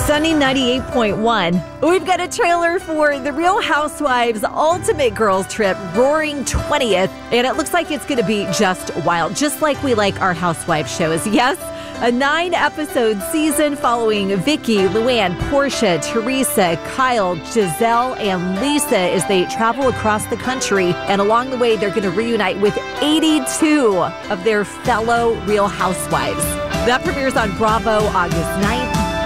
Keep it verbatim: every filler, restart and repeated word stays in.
Sunny ninety-eight point one. We've got a trailer for The Real Housewives Ultimate Girls Trip Roaring twentieth, and it looks like it's going to be just wild, just like we like our housewife shows. Yes, a nine-episode season following Vicky, Luann, Portia, Teresa, Kyle, Giselle, and Lisa as they travel across the country. And along the way, they're going to reunite with eighty-two of their fellow Real Housewives. That premieres on Bravo August ninth.